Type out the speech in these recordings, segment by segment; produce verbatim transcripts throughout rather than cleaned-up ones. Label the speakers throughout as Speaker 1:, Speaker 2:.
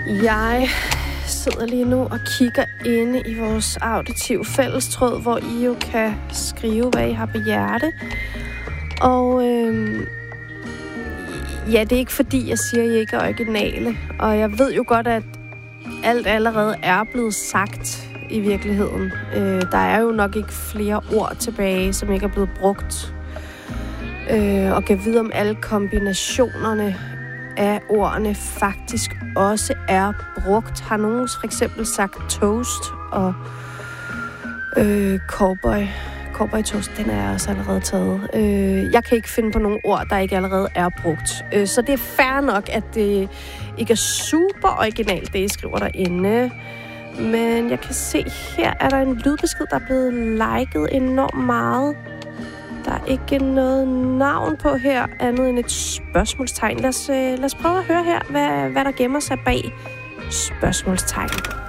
Speaker 1: Jeg sidder lige nu og kigger inde i vores auditive fællestråd, hvor I jo kan skrive, hvad I har på hjerte. Og øhm, ja, det er ikke fordi, jeg siger, at I ikke er originale. Og jeg ved jo godt, at alt allerede er blevet sagt i virkeligheden. Øh, der er jo nok ikke flere ord tilbage, som ikke er blevet brugt. Øh, og kan vide, om alle kombinationerne af ordene faktisk også er brugt. Har nogen for eksempel sagt toast og øh, cowboy. Cowboy toast, den er også allerede taget. Øh, jeg kan ikke finde på nogle ord, der ikke allerede er brugt. Øh, så det er fair nok, at det ikke er super originalt, det I skriver derinde. Men jeg kan se, her er der en lydbesked, der er blevet liket enormt meget. Der er ikke noget navn på her, andet end et spørgsmålstegn. Lad os, øh, lad os prøve at høre her, hvad, hvad der gemmer sig bag spørgsmålstegn.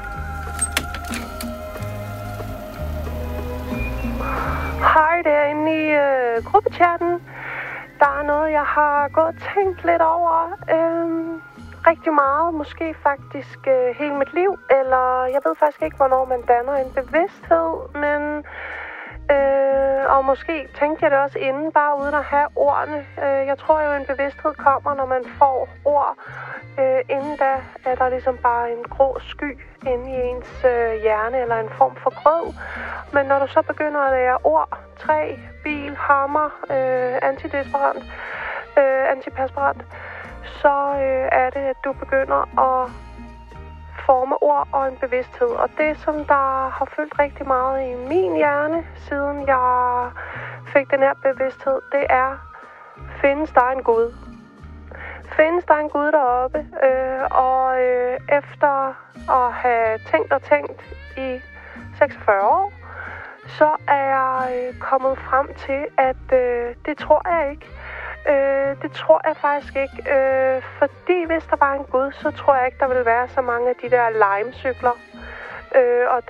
Speaker 2: Hej derinde i øh, gruppechatten. Der er noget, jeg har gået og tænkt lidt over. Øhm, rigtig meget. Måske faktisk øh, hele mit liv. Eller jeg ved faktisk ikke, hvornår man danner en bevidsthed. Men... Øh, og måske tænkte jeg det også inden, bare uden at have ordene. Øh, jeg tror jo, en bevidsthed kommer, når man får ord. Øh, inden da er der ligesom bare en grå sky inde i ens øh, hjerne, eller en form for grød. Men når du så begynder at lære ord, træ, bil, hammer, øh, antidesperant, øh, antiperspirant, så øh, er det, at du begynder at forme ord og en bevidsthed. Og det, som der har fyldt rigtig meget i min hjerne, siden jeg fik den her bevidsthed, det er, findes der en Gud? Findes der en Gud deroppe? Øh, og øh, efter at have tænkt og tænkt i seksogfyrre år, så er jeg øh, kommet frem til, at øh, det tror jeg ikke. Øh, det tror jeg faktisk ikke, øh, fordi hvis der var en Gud, så tror jeg ikke, der ville være så mange af de der Lime-cykler. Øh, og